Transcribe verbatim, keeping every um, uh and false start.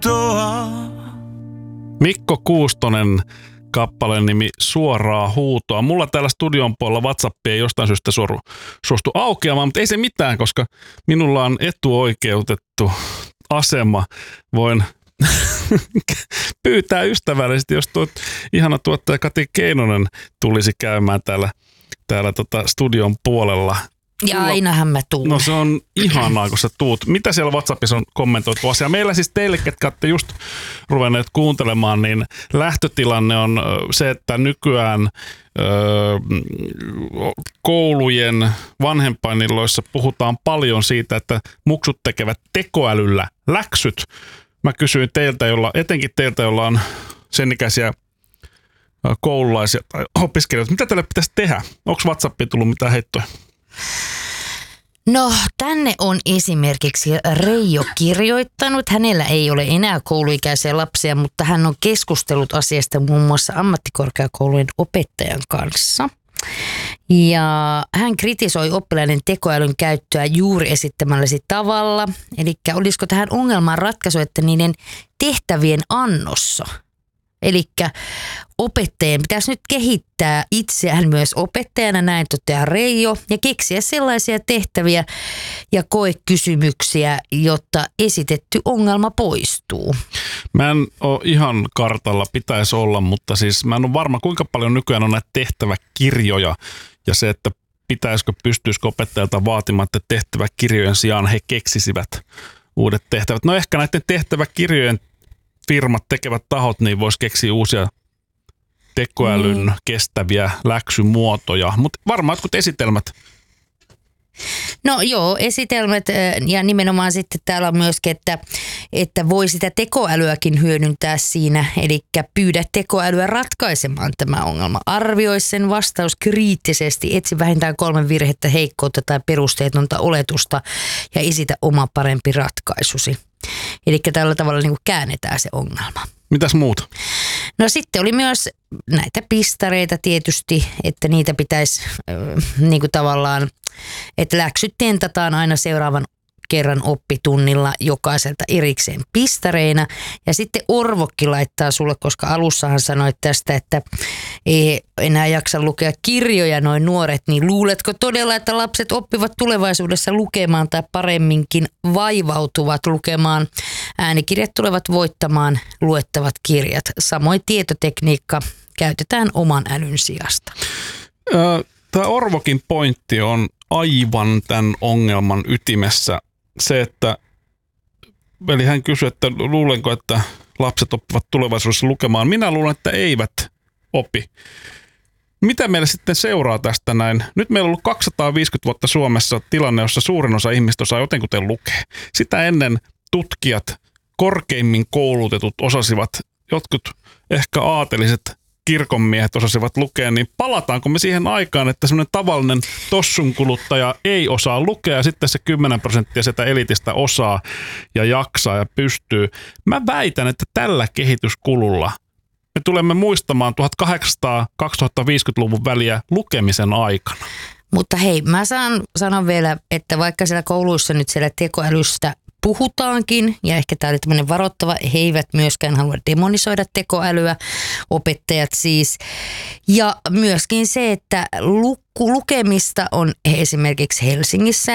Mikko Kuustonen, kappaleen nimi Suoraa huutoa. Mulla täällä studion puolella WhatsApp ei jostain syystä suoru, suostu aukeamaan, mutta ei se mitään, koska minulla on etuoikeutettu asema. Voin pyytää ystävällisesti, jos tuo ihana tuottaja Kati Keinonen tulisi käymään täällä, täällä tota studion puolella. Ja ainahan mä tuun. No se on ihanaa, kun sä tuut. Mitä siellä WhatsAppissa on kommentoitu asiaa? Meillä siis teille, ketkä olette just ruvenneet kuuntelemaan, niin lähtötilanne on se, että nykyään ö, koulujen vanhempainilloissa puhutaan paljon siitä, että muksut tekevät tekoälyllä läksyt. Mä kysyin teiltä, jolla, etenkin teiltä, jolla on sen ikäisiä koululaisia tai opiskelijoita, mitä tälle pitäisi tehdä? Onko WhatsAppiin tullut mitään heittoja? No tänne on esimerkiksi Reijo kirjoittanut. Hänellä ei ole enää kouluikäisiä lapsia, mutta hän on keskustellut asiasta muun muassa ammattikorkeakoulujen opettajan kanssa. Ja hän kritisoi oppilaiden tekoälyn käyttöä juuri esittämälläsi tavalla. Eli olisiko tähän ongelmaan ratkaisu, että niiden tehtävien annossa, eli opettajien pitäisi nyt kehittää itseään myös opettajana, näin toteaa Reijo, ja keksiä sellaisia tehtäviä ja koekysymyksiä, jotta esitetty ongelma poistuu. Mä en ole ihan kartalla, pitäisi olla, mutta siis mä en ole varma, kuinka paljon nykyään on näitä tehtäväkirjoja ja se, että pitäisikö, pystyisikö opettajalta vaatimaan, että tehtäväkirjojen sijaan he keksisivät uudet tehtävät. No ehkä näiden tehtäväkirjojen firmat, tekevät tahot, niin voisi keksiä uusia tekoälyn mm. kestäviä läksymuotoja, mutta varmaan jotkut esitelmät. No joo, esitelmät ja nimenomaan sitten täällä on myöskin, että, että voi sitä tekoälyäkin hyödyntää siinä, eli pyydä tekoälyä ratkaisemaan tämä ongelma. Arvioi sen vastaus kriittisesti, etsi vähintään kolme virhettä, heikkoutta tai perusteetonta oletusta ja esitä oma parempi ratkaisusi. Eli tällä tavalla niin kuin käännetään se ongelma. Mitäs muuta? No sitten oli myös näitä pistareita tietysti, että niitä pitäisi äh, niin kuin tavallaan, että läksyt tentataan aina seuraavan kerran oppitunnilla jokaiselta erikseen pistareina. Ja sitten Orvokki laittaa sulle, koska alussahan sanoit tästä, että ei enää jaksa lukea kirjoja noin nuoret, niin luuletko todella, että lapset oppivat tulevaisuudessa lukemaan tai paremminkin vaivautuvat lukemaan? Äänikirjat tulevat voittamaan luettavat kirjat. Samoin tietotekniikka käytetään oman älyn sijasta. Tämä Orvokin pointti on aivan tämän ongelman ytimessä. Se, että eli hän kysyi, että luulenko, että lapset oppivat tulevaisuudessa lukemaan. Minä luulen, että eivät opi. Mitä meillä sitten seuraa tästä näin? Nyt meillä on ollut kaksisataaviisikymmentä vuotta Suomessa tilanne, jossa suurin osa ihmistä osaa jotenkuten lukea. Sitä ennen tutkijat, korkeimmin koulutetut osasivat, jotkut ehkä aateliset kirkonmiehet osasivat lukea, niin palataanko me siihen aikaan, että semmoinen tavallinen tossunkuluttaja ei osaa lukea ja sitten se kymmenen prosenttia sitä elitistä osaa ja jaksaa ja pystyy. Mä väitän, että tällä kehityskululla me tulemme muistamaan tuhatkahdeksansataa-kaksituhattaviisikymmentäluvun väliä lukemisen aikana. Mutta hei, mä saan sanon vielä, että vaikka siellä kouluissa nyt siellä tekoälystä puhutaankin, ja ehkä tämä oli tämmöinen varoittava, he eivät myöskään halua demonisoida tekoälyä, opettajat siis. Ja myöskin se, että lukemista on esimerkiksi Helsingissä